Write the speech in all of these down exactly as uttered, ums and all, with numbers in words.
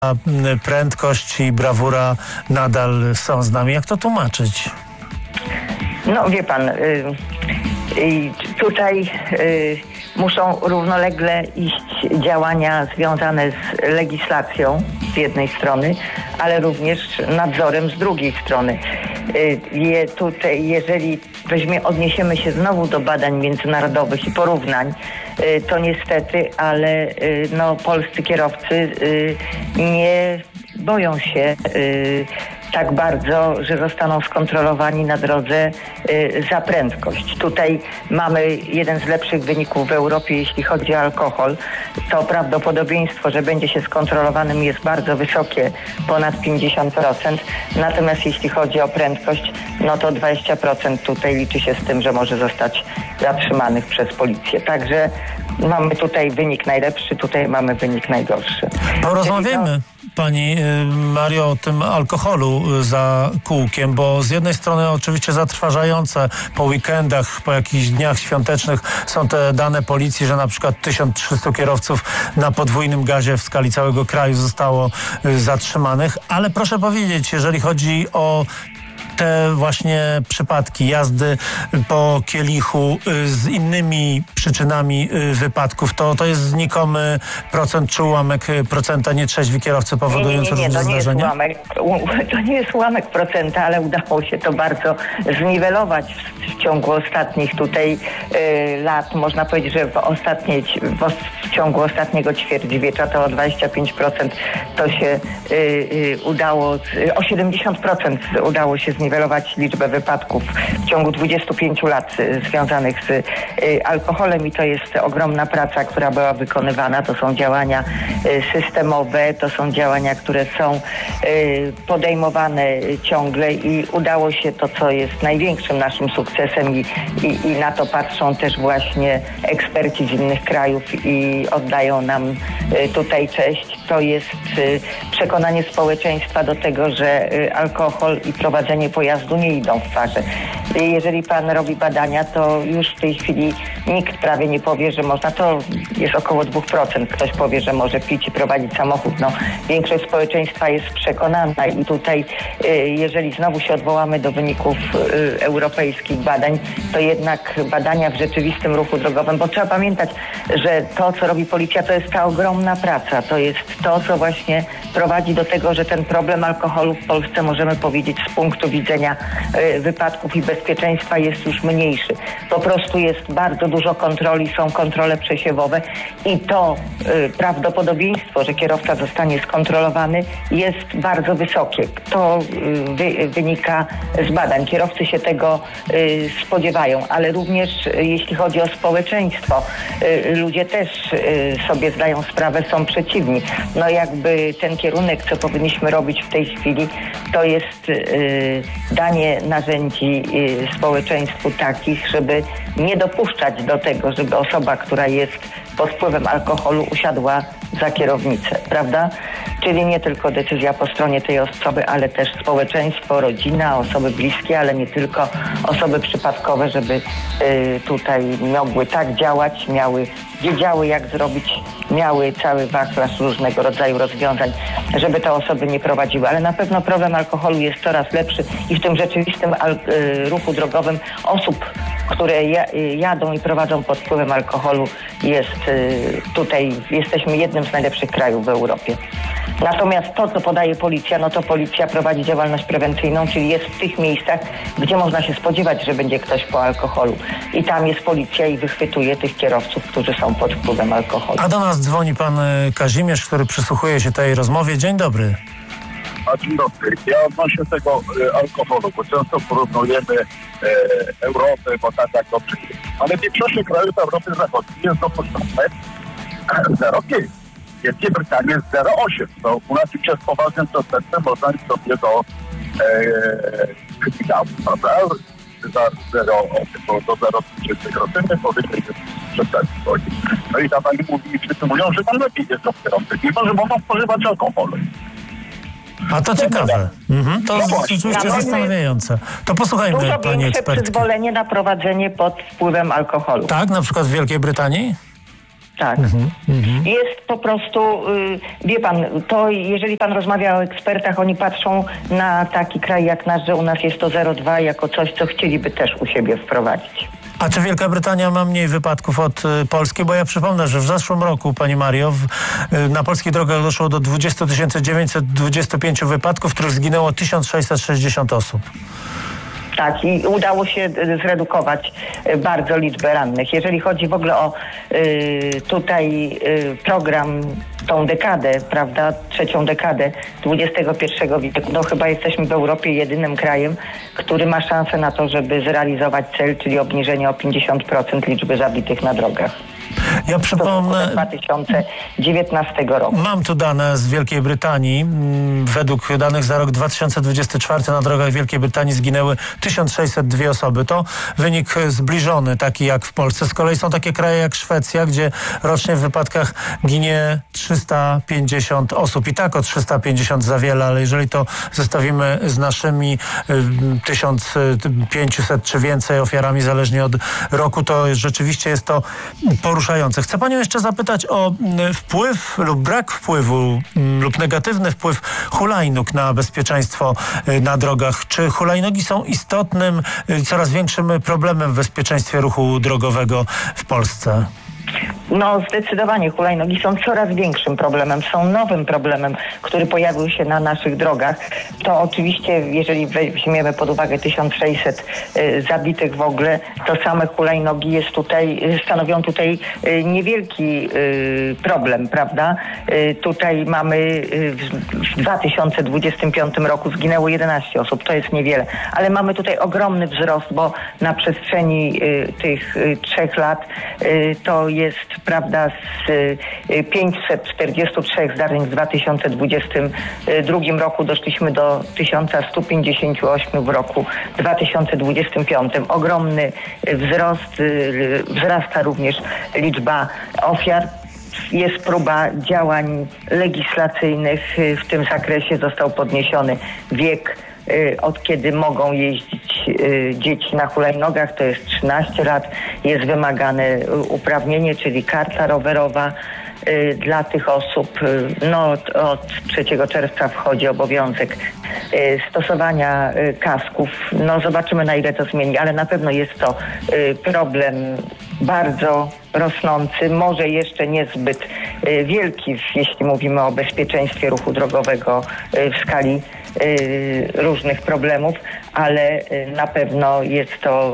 prędkość i brawura nadal są z nami. Jak to tłumaczyć? No wie pan, y, y, tutaj y, muszą równolegle iść działania związane z legislacją z jednej strony, ale również nadzorem z drugiej strony. Y, je tutaj, jeżeli weźmie, odniesiemy się znowu do badań międzynarodowych i porównań, y, to niestety, ale y, no, polscy kierowcy y, nie boją się y, tak bardzo, że zostaną skontrolowani na drodze y, za prędkość. Tutaj mamy jeden z lepszych wyników w Europie, jeśli chodzi o alkohol. To prawdopodobieństwo, że będzie się skontrolowanym, jest bardzo wysokie, ponad pięćdziesiąt procent. Natomiast jeśli chodzi o prędkość, no to dwadzieścia procent tutaj liczy się z tym, że może zostać zatrzymanych przez policję. Także mamy tutaj wynik najlepszy, tutaj mamy wynik najgorszy. Porozmawiajmy, Pani Mario, o tym alkoholu za kółkiem, bo z jednej strony oczywiście zatrważające po weekendach, po jakichś dniach świątecznych są te dane policji, że na przykład tysiąc trzysta kierowców na podwójnym gazie w skali całego kraju zostało zatrzymanych, ale proszę powiedzieć, jeżeli chodzi o te właśnie przypadki jazdy po kielichu z innymi przyczynami wypadków, to, to jest znikomy procent czy ułamek procenta nietrzeźwi kierowcy powodujący nie, nie, nie, różne to nie zdarzenia? Jest ułamek, to nie jest ułamek procenta, ale udało się to bardzo zniwelować w, w ciągu ostatnich tutaj y, lat. Można powiedzieć, że w, ostatniej, w, w ciągu ostatniego ćwierćwiecza to o dwadzieścia pięć procent to się y, y, udało, y, o siedemdziesiąt procent udało się zniwelować liczbę wypadków w ciągu dwudziestu pięciu lat y, związanych z y, alkoholem i to jest ogromna praca, która była wykonywana. To są działania y, systemowe, to są działania, które są y, podejmowane ciągle i udało się to, co jest największym naszym sukcesem i, i, i na to patrzą też właśnie eksperci z innych krajów i oddają nam y, tutaj cześć. To jest y, przekonanie społeczeństwa do tego, że y, alkohol i prowadzenie pojazdu nie idą w parze. Jeżeli pan robi badania, to już w tej chwili nikt prawie nie powie, że można, to jest około dwa procent. Ktoś powie, że może pić i prowadzić samochód. No, większość społeczeństwa jest przekonana i tutaj, jeżeli znowu się odwołamy do wyników europejskich badań, to jednak badania w rzeczywistym ruchu drogowym, bo trzeba pamiętać, że to, co robi policja, to jest ta ogromna praca. To jest to, co właśnie prowadzi do tego, że ten problem alkoholu w Polsce, możemy powiedzieć, z punktu widzenia wypadków i bezpieczeństwa jest już mniejszy. Po prostu jest bardzo dużo kontroli, są kontrole przesiewowe i to y, prawdopodobieństwo, że kierowca zostanie skontrolowany, jest bardzo wysokie. To y, wy, wynika z badań. Kierowcy się tego y, spodziewają, ale również y, jeśli chodzi o społeczeństwo, y, ludzie też y, sobie zdają sprawę, są przeciwni. No jakby ten kierunek, co powinniśmy robić w tej chwili, to jest y, danie narzędzi y, społeczeństwu takich, żeby nie dopuszczać do tego, żeby osoba, która jest pod wpływem alkoholu, usiadła za kierownicę, prawda? Czyli nie tylko decyzja po stronie tej osoby, ale też społeczeństwo, rodzina, osoby bliskie, ale nie tylko osoby przypadkowe, żeby y, tutaj mogły tak działać, miały, wiedziały jak zrobić, miały cały wachlarz różnego rodzaju rozwiązań, żeby te osoby nie prowadziły. Ale na pewno problem alkoholu jest coraz lepszy i w tym rzeczywistym al- y, ruchu drogowym osób, które ja, y, jadą i prowadzą pod wpływem alkoholu, jest y, tutaj, jesteśmy jednym z najlepszych krajów w Europie. Natomiast to, co podaje policja, no to policja prowadzi działalność prewencyjną, czyli jest w tych miejscach, gdzie można się spodziewać, że będzie ktoś po alkoholu. I tam jest policja i wychwytuje tych kierowców, którzy są pod wpływem alkoholu. A do nas dzwoni pan Kazimierz, który przysłuchuje się tej rozmowie. Dzień dobry. A dzień dobry. Ja odnośnie tego e, alkoholu, bo często porównujemy e, Europę, bo tak jak dobrze jest. Ale w większości krajów Europy Zachodniej jest dopuszczone zero pięć. W Wielkiej Brytanii jest zero osiem. To u nas już jest poważnym procentem, można sobie do kryminału, prawda? Za zero osiem, do zero przecinek procent powyżej jest przestępstwo. No i ta pani mówi, wszyscy mówią, że tam lepiej jest to kierowcy, mimo że mogą spożywać alkoholu. A to ciekawe. Mhm, to no rzeczywiście no, zastanawiające. To posłuchajmy Dużo pani większe ekspertki. przyzwolenie na prowadzenie pod wpływem alkoholu. Tak, na przykład w Wielkiej Brytanii? Tak. Mhm, mhm. Jest po prostu, y, wie pan, to jeżeli pan rozmawia o ekspertach, oni patrzą na taki kraj jak nasz, że u nas jest to zero przecinek dwa jako coś, co chcieliby też u siebie wprowadzić. A czy Wielka Brytania ma mniej wypadków od y, Polski? Bo ja przypomnę, że w zeszłym roku, pani Mario, w, y, na polskich drogach doszło do dwadzieścia tysięcy dziewięćset dwadzieścia pięć wypadków, w których zginęło tysiąc sześćset sześćdziesiąt osób. Tak, i udało się zredukować bardzo liczbę rannych. Jeżeli chodzi w ogóle o y, tutaj y, program, tą dekadę, prawda, trzecią dekadę dwudziestego pierwszego wieku, no chyba jesteśmy w Europie jedynym krajem, który ma szansę na to, żeby zrealizować cel, czyli obniżenie o pięćdziesiąt procent liczby zabitych na drogach. Ja przypomnę, dwa tysiące dziewiętnastego roku. Mam tu dane z Wielkiej Brytanii. Według danych za rok dwa tysiące dwudziesty czwarty na drogach Wielkiej Brytanii zginęły tysiąc sześćset dwie osoby. To wynik zbliżony, taki jak w Polsce. Z kolei są takie kraje jak Szwecja, gdzie rocznie w wypadkach ginie trzysta pięćdziesiąt osób. I tak o trzysta pięćdziesiąt za wiele, ale jeżeli to zestawimy z naszymi tysiąc pięćset czy więcej ofiarami, zależnie od roku, to rzeczywiście jest to poruszające. Chcę panią jeszcze zapytać o wpływ lub brak wpływu lub negatywny wpływ hulajnóg na bezpieczeństwo na drogach. Czy hulajnogi są istotnym, coraz większym problemem w bezpieczeństwie ruchu drogowego w Polsce? No zdecydowanie hulajnogi są coraz większym problemem, są nowym problemem, który pojawił się na naszych drogach. To oczywiście, jeżeli weźmiemy pod uwagę tysiąc sześćset y, zabitych w ogóle, to same hulajnogi jest tutaj, stanowią tutaj y, niewielki y, problem, prawda? Y, tutaj mamy y, w dwa tysiące dwudziestym piątym roku zginęło jedenaście osób, to jest niewiele, ale mamy tutaj ogromny wzrost, bo na przestrzeni y, tych y, trzech lat y, to jest, prawda, z y, pięćset czterdziestu trzech zdarzeń w dwa tysiące dwudziestym drugim roku doszliśmy do tysiąc sto pięćdziesiąt osiem w roku dwa tysiące dwudziestym piątym. Ogromny wzrost, y, wzrasta również liczba ofiar. Jest próba działań legislacyjnych w tym zakresie. Został podniesiony wiek, od kiedy mogą jeździć dzieci na hulajnogach, to jest trzynaście lat. Jest wymagane uprawnienie, czyli karta rowerowa dla tych osób. No, od trzeciego czerwca wchodzi obowiązek stosowania kasków. No, zobaczymy, na ile to zmieni, ale na pewno jest to problem bardzo rosnący, może jeszcze niezbyt wielki, jeśli mówimy o bezpieczeństwie ruchu drogowego w skali różnych problemów, ale na pewno jest to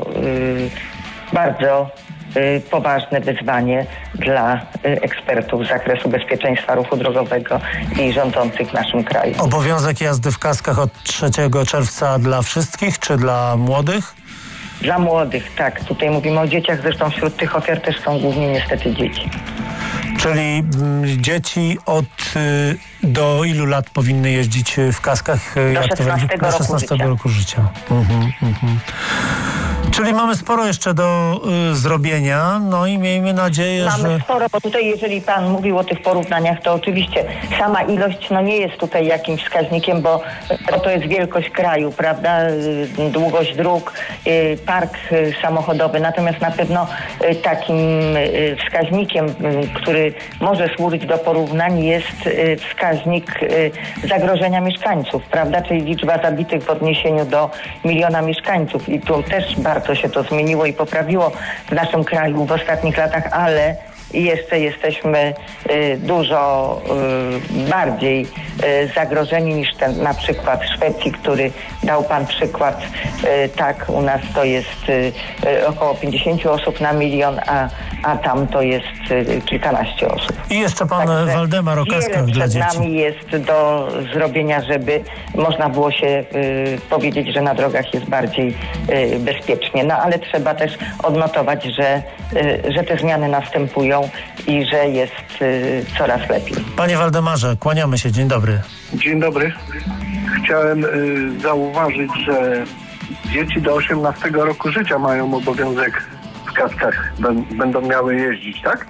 bardzo poważne wyzwanie dla ekspertów z zakresu bezpieczeństwa ruchu drogowego i rządzących w naszym kraju. Obowiązek jazdy w kaskach od trzeciego czerwca dla wszystkich, czy dla młodych? Dla młodych, tak. Tutaj mówimy o dzieciach, zresztą wśród tych ofiar też są głównie niestety dzieci. Czyli m, dzieci od y, do ilu lat powinny jeździć w kaskach? Do jak szesnastego, to do szesnastego roku życia. Mhm, mhm. Czyli mamy sporo jeszcze do y, zrobienia, no i miejmy nadzieję, mamy że... Mamy sporo, bo tutaj jeżeli pan mówił o tych porównaniach, to oczywiście sama ilość no nie jest tutaj jakimś wskaźnikiem, bo, bo to jest wielkość kraju, prawda, długość dróg, y, park y, samochodowy, natomiast na pewno y, takim y, wskaźnikiem, y, który może służyć do porównań, jest y, wskaźnik y, zagrożenia mieszkańców, prawda, czyli liczba zabitych w odniesieniu do miliona mieszkańców i tu też bardzo Bardzo się to zmieniło i poprawiło w naszym kraju w ostatnich latach, ale jeszcze jesteśmy y, dużo y, bardziej y, zagrożeni niż ten na przykład w Szwecji, który dał pan przykład. Y, tak, u nas to jest y, y, około pięćdziesiąt osób na milion, a, a tam to jest y, kilkanaście osób. I jeszcze pan Także Waldemar o kaskach dla dzieci. Przed nami jest do zrobienia, żeby można było się y, powiedzieć, że na drogach jest bardziej y, bezpiecznie. No ale trzeba też odnotować, że, y, że te zmiany następują i że jest y, coraz lepiej. Panie Waldemarze, kłaniamy się. Dzień dobry. Dzień dobry. Chciałem y, zauważyć, że dzieci do osiemnastego roku życia mają obowiązek w kaskach, b- będą miały jeździć, tak?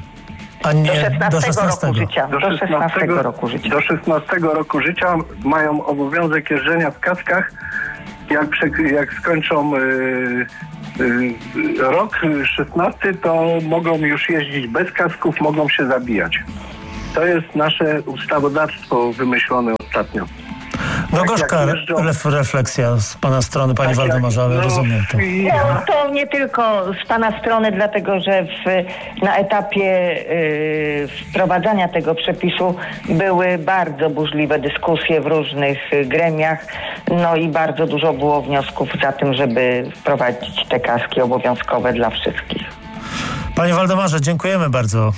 A nie, do szesnastego, do szesnastego roku życia. Do, do szesnastego, szesnastego roku życia. Do szesnastego roku życia mają obowiązek jeżdżenia w kaskach, jak, prze, jak skończą y, Rok szesnasty to mogą już jeździć bez kasków, mogą się zabijać. To jest nasze ustawodawstwo wymyślone ostatnio. No tak gorzka jeżdżą... ref- refleksja z pana strony, panie tak Waldemarze, ale no, rozumiem to. I... No, to nie tylko z pana strony, dlatego że w, na etapie y, wprowadzania tego przepisu były bardzo burzliwe dyskusje w różnych gremiach, no i bardzo dużo było wniosków za tym, żeby wprowadzić te kaski obowiązkowe dla wszystkich. Panie Waldemarze, dziękujemy bardzo.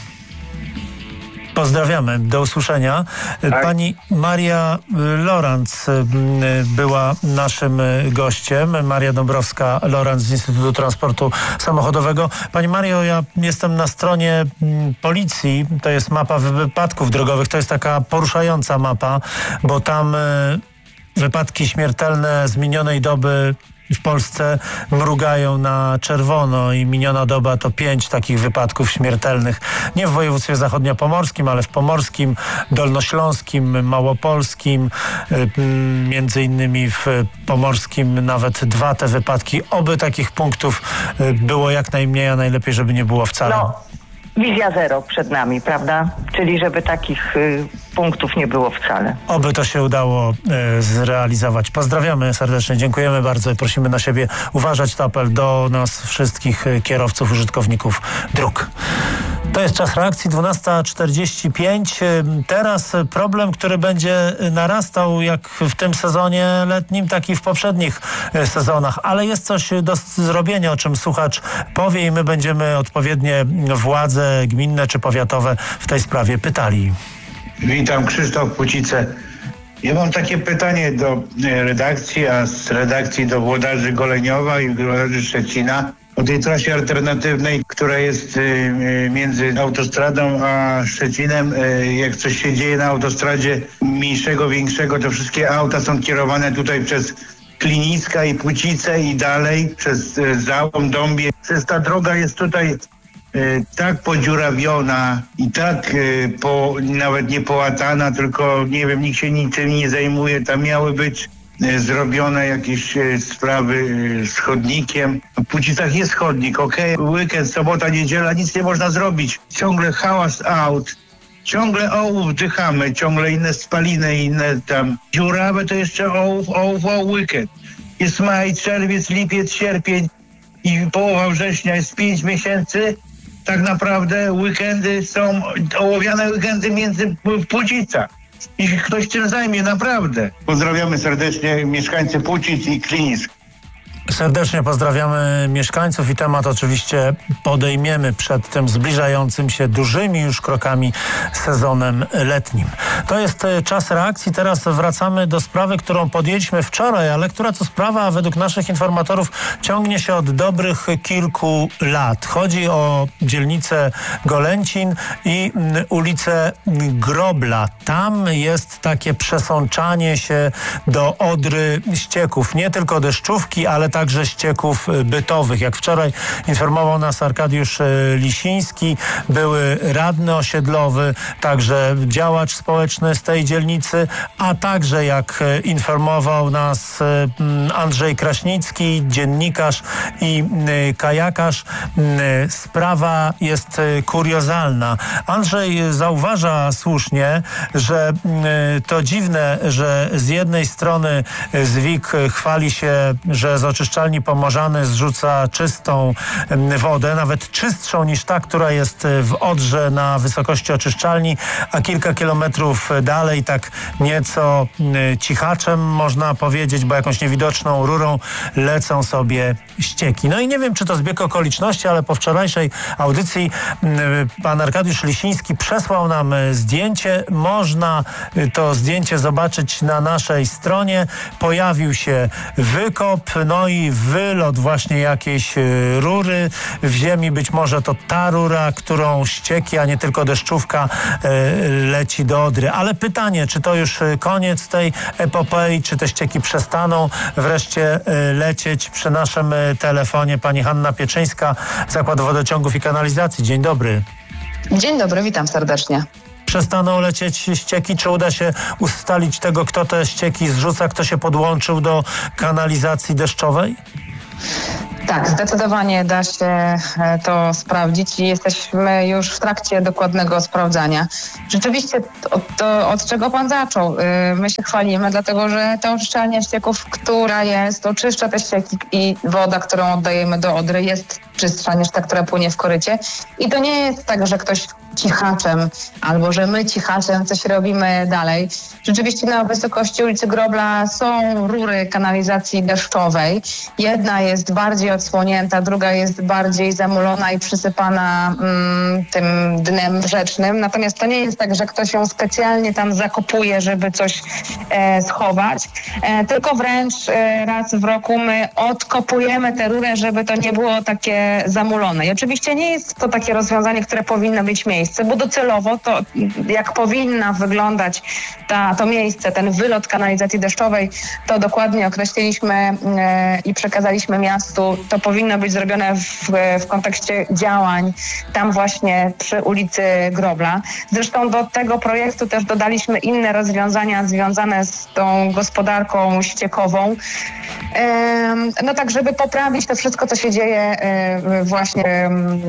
Pozdrawiamy. Do usłyszenia. Tak. Pani Maria Lorenz była naszym gościem. Maria Dąbrowska-Lorenz z Instytutu Transportu Samochodowego. Pani Mario, ja jestem na stronie policji. To jest mapa wypadków drogowych. To jest taka poruszająca mapa, bo tam wypadki śmiertelne z minionej doby w Polsce mrugają na czerwono i miniona doba to pięć takich wypadków śmiertelnych. Nie w województwie zachodniopomorskim, ale w pomorskim, dolnośląskim, małopolskim, między innymi w pomorskim nawet dwa te wypadki. Oby takich punktów było jak najmniej, a najlepiej, żeby nie było wcale. No, wizja zero przed nami, prawda? Czyli żeby takich y, punktów nie było wcale. Oby to się udało y, zrealizować. Pozdrawiamy serdecznie, dziękujemy bardzo i prosimy na siebie uważać. To apel do nas wszystkich y, kierowców, użytkowników dróg. To jest czas reakcji, dwunasta czterdzieści pięć. Teraz problem, który będzie narastał jak w tym sezonie letnim, tak i w poprzednich sezonach, ale jest coś do zrobienia, o czym słuchacz powie i my będziemy odpowiednie władze gminne czy powiatowe w tej sprawie pytali. Witam, Krzysztof Płocice. Ja mam takie pytanie do redakcji, a z redakcji do włodarzy Goleniowa i włodarzy Szczecina. O tej trasie alternatywnej, która jest y, między autostradą a Szczecinem. Y, jak coś się dzieje na autostradzie mniejszego, większego, to wszystkie auta są kierowane tutaj przez Kliniska i Płocice i dalej przez y, Załom, Dąbie. Przez ta droga jest tutaj y, tak podziurawiona i tak y, po, nawet nie połatana, tylko nie wiem, nikt się niczym nie zajmuje. Tam miały być zrobione jakieś sprawy z chodnikiem. W Płocicach jest chodnik, okej, okay. Weekend, sobota, niedziela, nic nie można zrobić. Ciągle hałas aut, ciągle ołów wdychamy, ciągle inne spaliny, inne tam dziurawe, to jeszcze ołów, ołów, ołów, weekend. Jest maj, czerwiec, lipiec, sierpień i połowa września, jest pięć miesięcy. Tak naprawdę weekendy są, ołowiane weekendy między w Płocicach. I ktoś tym zajmie, naprawdę. Pozdrawiamy serdecznie mieszkańcy Płocic i Klinisk. Serdecznie pozdrawiamy mieszkańców i temat oczywiście podejmiemy przed tym zbliżającym się dużymi już krokami sezonem letnim. To jest czas reakcji. Teraz wracamy do sprawy, którą podjęliśmy wczoraj, ale która to sprawa według naszych informatorów ciągnie się od dobrych kilku lat. Chodzi o dzielnicę Golęcin i ulicę Grobla. Tam jest takie przesączanie się do Odry ścieków. Nie tylko deszczówki, ale także ścieków bytowych. Jak wczoraj informował nas Arkadiusz Lisiński, były radny osiedlowy, także działacz społeczny z tej dzielnicy, a także jak informował nas Andrzej Kraśnicki, dziennikarz i kajakarz, sprawa jest kuriozalna. Andrzej zauważa słusznie, że to dziwne, że z jednej strony ZWIK chwali się, że z oczyszczalni Pomorzany zrzuca czystą wodę, nawet czystszą niż ta, która jest w Odrze na wysokości oczyszczalni, a kilka kilometrów dalej, tak nieco cichaczem można powiedzieć, bo jakąś niewidoczną rurą lecą sobie ścieki. No i nie wiem, czy to zbieg okoliczności, ale po wczorajszej audycji pan Arkadiusz Lisiński przesłał nam zdjęcie. Można to zdjęcie zobaczyć na naszej stronie. Pojawił się wykop, no i wylot właśnie jakiejś rury w ziemi. Być może to ta rura, którą ścieki, a nie tylko deszczówka leci do Odry. Ale pytanie, czy to już koniec tej epopei, czy te ścieki przestaną wreszcie lecieć? Przy naszym telefonie pani Hanna Pieczyńska, Zakład Wodociągów i Kanalizacji. Dzień dobry. Dzień dobry, witam serdecznie. Przestaną lecieć ścieki? Czy uda się ustalić tego, kto te ścieki zrzuca, kto się podłączył do kanalizacji deszczowej? Tak, zdecydowanie da się to sprawdzić i jesteśmy już w trakcie dokładnego sprawdzania. Rzeczywiście od, to, od czego pan zaczął? My się chwalimy, dlatego że ta oczyszczalnia ścieków, która jest, oczyszcza te ścieki i woda, którą oddajemy do Odry, jest czystsza niż ta, która płynie w korycie. I to nie jest tak, że ktoś cichaczem albo że my cichaczem coś robimy dalej. Rzeczywiście na wysokości ulicy Grobla są rury kanalizacji deszczowej. Jedna jest bardziej odsłonięta, druga jest bardziej zamulona i przysypana mm, tym dnem rzecznym. Natomiast to nie jest tak, że ktoś ją specjalnie tam zakopuje, żeby coś e, schować, e, tylko wręcz e, raz w roku my odkopujemy tę rurę, żeby to nie było takie zamulone. I oczywiście nie jest to takie rozwiązanie, które powinno mieć miejsce, bo docelowo to, jak powinna wyglądać ta, to miejsce, ten wylot kanalizacji deszczowej, to dokładnie określiliśmy e, i przekazaliśmy miastu. To powinno być zrobione w, w kontekście działań tam właśnie przy ulicy Grobla. Zresztą do tego projektu też dodaliśmy inne rozwiązania związane z tą gospodarką ściekową. E, no tak, żeby poprawić to wszystko, co się dzieje e, właśnie e,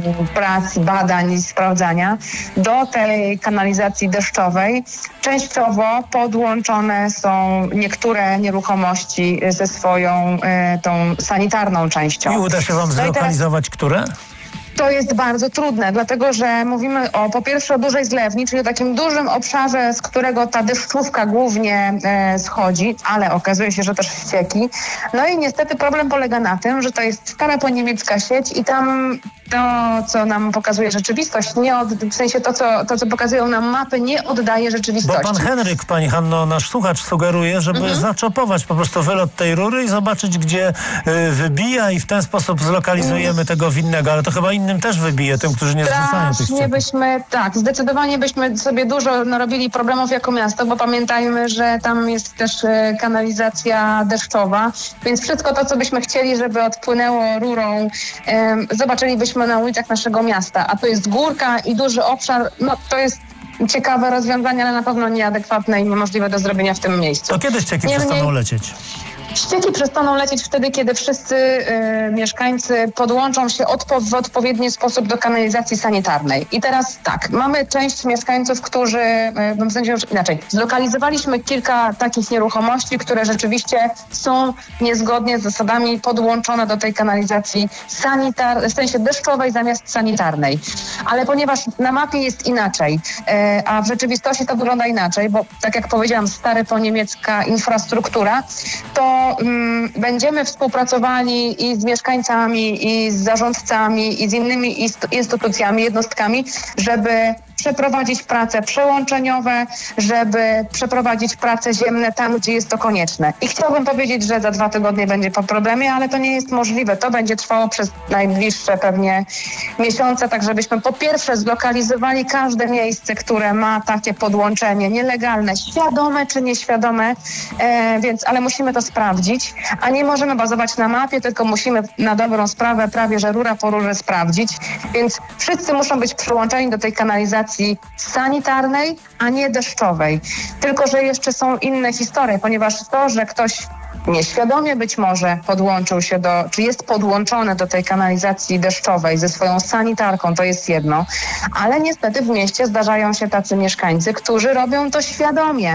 prac, badań i sprawdzania. Do tej kanalizacji deszczowej częściowo podłączone są niektóre nieruchomości ze swoją e, tą sanitarną częścią. I uda się wam no zlokalizować, które? To jest bardzo trudne, dlatego że mówimy o po pierwsze o dużej zlewni, czyli o takim dużym obszarze, z którego ta deszczówka głównie e, schodzi, ale okazuje się, że też ścieki. No i niestety problem polega na tym, że to jest stara poniemiecka sieć i tam to, co nam pokazuje rzeczywistość, nie od, w sensie to co, to, co pokazują nam mapy, nie oddaje rzeczywistości. Bo pan Henryk, pani Hanno, nasz słuchacz sugeruje, żeby mhm. zaczopować po prostu wylot tej rury i zobaczyć, gdzie y, wybija i w ten sposób zlokalizujemy mhm. tego winnego, ale to chyba innym też wybije, tym, którzy nie zrzucają tych ścieków. byśmy, tak, zdecydowanie byśmy sobie dużo narobili problemów jako miasto, bo pamiętajmy, że tam jest też y, kanalizacja deszczowa, więc wszystko to, co byśmy chcieli, żeby odpłynęło rurą, y, zobaczylibyśmy na ulicach naszego miasta, a to jest górka i duży obszar, no to jest ciekawe rozwiązanie, ale na pewno nieadekwatne i niemożliwe do zrobienia w tym miejscu. To kiedy ścieki Niemniej, przestaną lecieć? Ścieki przestaną lecieć wtedy, kiedy wszyscy y, mieszkańcy podłączą się odpo- w odpowiedni sposób do kanalizacji sanitarnej. I teraz tak, mamy część mieszkańców, którzy, y, w sensie już inaczej, zlokalizowaliśmy kilka takich nieruchomości, które rzeczywiście są niezgodnie z zasadami podłączone do tej kanalizacji sanitar- w sensie deszczowej zamiast sanitarnej. Ale ponieważ na mapie jest inaczej, y, a w rzeczywistości to wygląda inaczej, bo tak jak powiedziałam, stary po niemiecka infrastruktura, to um, będziemy współpracowali i z mieszkańcami, i z zarządcami, i z innymi instytucjami, jednostkami, żeby przeprowadzić prace przełączeniowe, żeby przeprowadzić prace ziemne tam, gdzie jest to konieczne. I chciałbym powiedzieć, że za dwa tygodnie będzie po problemie, ale to nie jest możliwe. To będzie trwało przez najbliższe pewnie miesiące, tak żebyśmy po pierwsze zlokalizowali każde miejsce, które ma takie podłączenie nielegalne, świadome czy nieświadome, e, więc, ale musimy to sprawdzić, a nie możemy bazować na mapie, tylko musimy na dobrą sprawę prawie, że rura po rurze sprawdzić, więc wszyscy muszą być przyłączeni do tej kanalizacji sanitarnej, a nie deszczowej. Tylko że jeszcze są inne historie, ponieważ to, że ktoś nieświadomie być może podłączył się do, czy jest podłączony do tej kanalizacji deszczowej ze swoją sanitarką, to jest jedno, ale niestety w mieście zdarzają się tacy mieszkańcy, którzy robią to świadomie.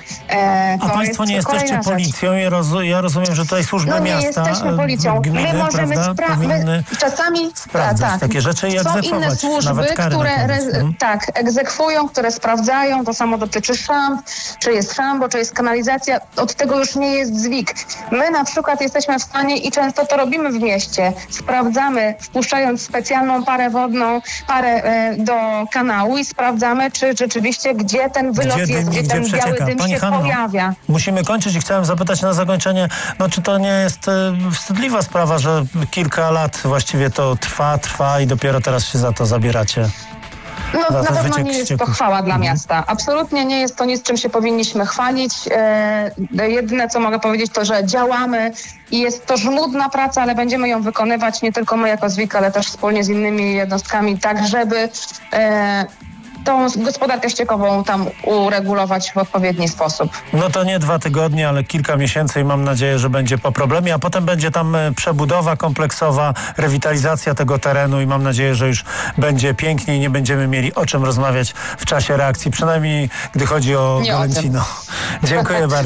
E, A państwo nie jesteście policją? Ja, rozu- ja rozumiem, że tutaj służby no, nie miasta, jesteśmy policją. gminy, my możemy spra- my czasami sprawdzać tak, takie rzeczy i są egzekwować. inne służby, które re- tak, egzekwują, które sprawdzają. To samo dotyczy szamb, czy jest szambo, czy jest kanalizacja. Od tego już nie jest zwik. My na przykład jesteśmy w stanie i często to robimy w mieście. Sprawdzamy, wpuszczając specjalną parę wodną, parę e, do kanału i sprawdzamy, czy rzeczywiście gdzie ten wylot gdzie jest, dym, gdzie, gdzie ten przecieka. biały dym Pani się Hanno, pojawia. Musimy kończyć i chciałem zapytać na zakończenie, no czy to nie jest e, wstydliwa sprawa, że kilka lat właściwie to trwa, trwa i dopiero teraz się za to zabieracie? No na pewno nie jest to chwała dla miasta. Absolutnie nie jest to nic, czym się powinniśmy chwalić. E, jedyne, co mogę powiedzieć, to, że działamy i jest to żmudna praca, ale będziemy ją wykonywać nie tylko my jako ZWIK, ale też wspólnie z innymi jednostkami, tak żeby e, tą gospodarkę ściekową tam uregulować w odpowiedni sposób. No to nie dwa tygodnie, ale kilka miesięcy i mam nadzieję, że będzie po problemie, a potem będzie tam przebudowa kompleksowa, rewitalizacja tego terenu i mam nadzieję, że już będzie pięknie i nie będziemy mieli o czym rozmawiać w czasie reakcji, przynajmniej gdy chodzi o Nie o tym. Golęcino. Dziękuję bardzo.